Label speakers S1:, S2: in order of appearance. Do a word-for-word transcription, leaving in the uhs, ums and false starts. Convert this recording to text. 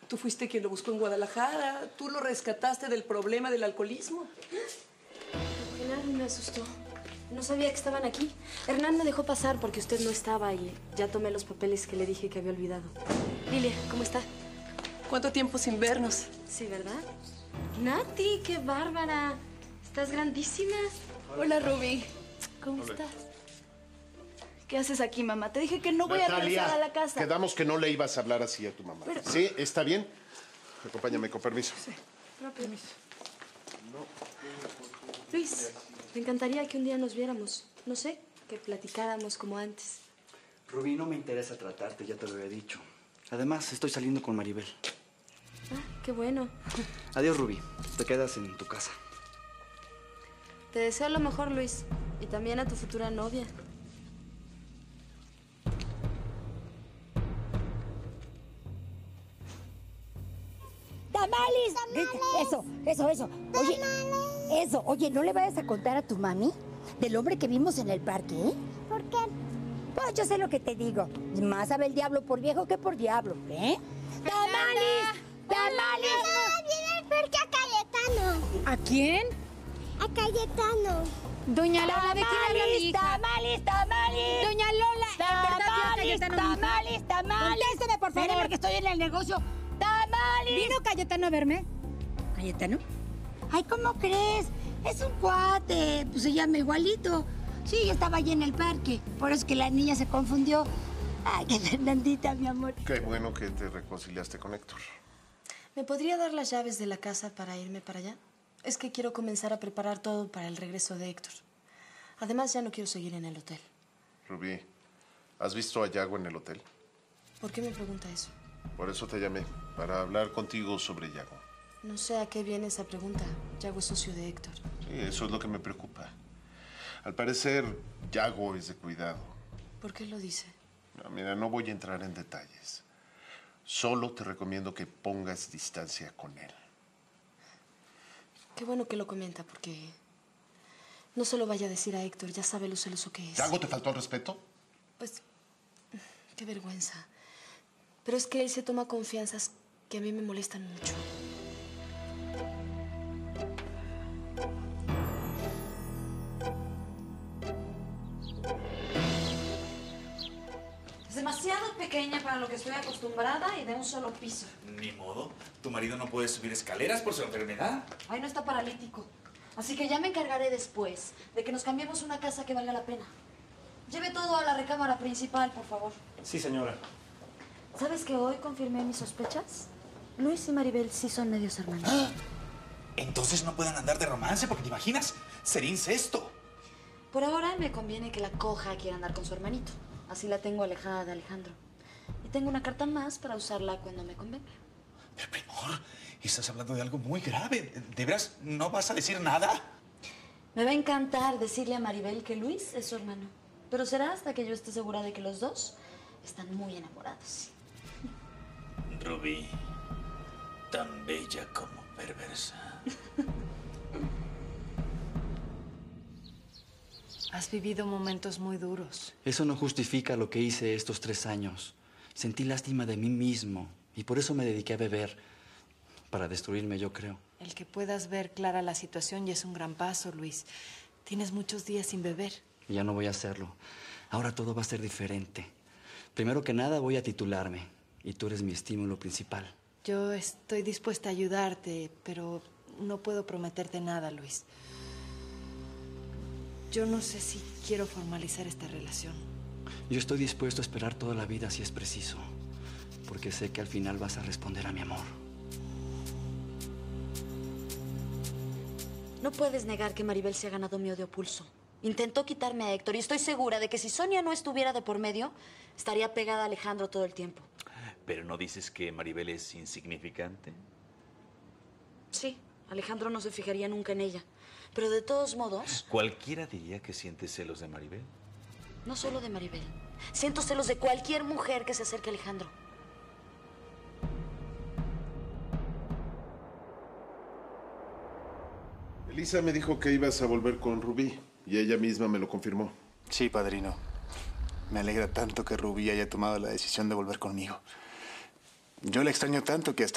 S1: Tú fuiste quien lo buscó en Guadalajara. Tú lo rescataste del problema del alcoholismo.
S2: Hernán me asustó. No sabía que estaban aquí. Hernán me dejó pasar porque usted no estaba y ya tomé los papeles que le dije que había olvidado. Lilia, ¿cómo está?
S1: ¿Cuánto tiempo sin vernos?
S2: Sí, ¿verdad? Nati, qué bárbara. Estás grandísima.
S1: Hola, Ruby.
S2: ¿Cómo
S3: Hola.
S2: estás? ¿Qué haces aquí, mamá? Te dije que no voy
S3: Natalia,
S2: a regresar a la casa.
S3: quedamos que no le ibas a hablar así a tu mamá.
S2: Pero-
S3: ¿Sí? ¿Está bien? Acompáñame, con permiso.
S1: Sí, permiso.
S2: Luis, me encantaría que un día nos viéramos. No sé, que platicáramos como antes.
S4: Rubí, no me interesa tratarte, ya te lo había dicho. Además, estoy saliendo con Maribel.
S2: Ah, qué bueno.
S4: Adiós, Rubí. Te quedas en tu casa.
S2: Te deseo lo mejor, Luis. Y también a tu futura novia.
S5: ¡Tamales! Eso, eso, eso. Oye, eso. Oye, ¿no le vayas a contar a tu mami del hombre que vimos en el parque, eh?
S6: ¿Por qué?
S5: Pues yo sé lo que te digo. Más sabe el diablo por viejo que por diablo, ¿eh? ¡Tamales! ¡Tamales!
S6: Ah, viene el parque a Cayetano.
S5: ¿A quién?
S6: A Cayetano.
S7: Doña Lola, ¿de quién habla mi hija?
S5: ¡Tamales, tamales!
S7: Doña Lola, en verdad,
S5: ¡Tamales,
S7: Cayetano, mi hija.
S5: tamales, tamales! Contésteme, por favor, porque estoy en el negocio. ¡Tamales!
S7: ¿Vino Cayetano a verme?
S5: ¿Cayetano? Ay, ¿cómo crees? Es un cuate, pues se llama igualito. Sí, yo estaba allí en el parque, por eso es que la niña se confundió. Ay, qué Fernandita, mi amor.
S3: Qué bueno que te reconciliaste con Héctor.
S2: ¿Me podría dar las llaves de la casa para irme para allá? Es que quiero comenzar a preparar todo para el regreso de Héctor. Además, ya no quiero seguir en el hotel.
S3: Rubí, ¿has visto a Yago en el hotel?
S2: ¿Por qué me pregunta eso?
S3: Por eso te llamé, para hablar contigo sobre Yago.
S2: No sé a qué viene esa pregunta. Yago es socio de Héctor.
S3: Sí, eso es lo que me preocupa. Al parecer, Yago es de cuidado.
S2: ¿Por qué lo dice?
S3: No, mira, no voy a entrar en detalles. Solo te recomiendo que pongas distancia con él.
S2: Qué bueno que lo comenta, porque no se lo vaya a decir a Héctor. Ya sabe lo celoso que es.
S3: ¿Yago te faltó al respeto?
S2: Pues, qué vergüenza. Pero es que él se toma confianzas que a mí me molestan mucho.
S8: Es demasiado pequeña para lo que estoy acostumbrada y de un solo piso.
S9: Ni modo. Tu marido no puede subir escaleras por su enfermedad.
S8: Ay, no está paralítico. Así que ya me encargaré después de que nos cambiemos una casa que valga la pena. Lleve todo a la recámara principal, por favor.
S4: Sí, señora.
S8: ¿Sabes que hoy confirmé mis sospechas? Luis y Maribel sí son medios hermanos.
S9: ¡Ah! Entonces no puedan andar de romance, porque te imaginas, sería incesto.
S8: Por ahora me conviene que la coja quiera andar con su hermanito. Así la tengo alejada de Alejandro. Y tengo una carta más para usarla cuando me convenga.
S9: Pero, primor, estás hablando de algo muy grave. ¿De veras no vas a decir nada?
S8: Me va a encantar decirle a Maribel que Luis es su hermano. Pero será hasta que yo esté segura de que los dos están muy enamorados.
S9: Rubí, tan bella como perversa.
S7: Has vivido momentos muy duros.
S4: Eso no justifica lo que hice estos tres años. Sentí lástima de mí mismo y por eso me dediqué a beber. Para destruirme, yo creo.
S7: El que puedas ver clara la situación ya es un gran paso, Luis. Tienes muchos días sin beber.
S4: Y ya no voy a hacerlo. Ahora todo va a ser diferente. Primero que nada voy a titularme y tú eres mi estímulo principal.
S7: Yo estoy dispuesta a ayudarte, pero no puedo prometerte nada, Luis. Yo no sé si quiero formalizar esta relación.
S4: Yo estoy dispuesto a esperar toda la vida si es preciso, porque sé que al final vas a responder a mi amor.
S8: No puedes negar que Maribel se ha ganado mi odio a pulso. Intentó quitarme a Héctor y estoy segura de que si Sonia no estuviera de por medio, estaría pegada a Alejandro todo el tiempo.
S9: ¿Pero no dices que Maribel es insignificante?
S8: Sí, Alejandro no se fijaría nunca en ella. Pero de todos modos,
S9: Cualquiera diría que siente celos de Maribel.
S8: no solo de Maribel. Siento celos de cualquier mujer que se acerque a Alejandro.
S3: Elisa me dijo que ibas a volver con Rubí y ella misma me lo confirmó.
S10: Sí, padrino. Me alegra tanto que Rubí haya tomado la decisión de volver conmigo. Yo la extraño tanto que hasta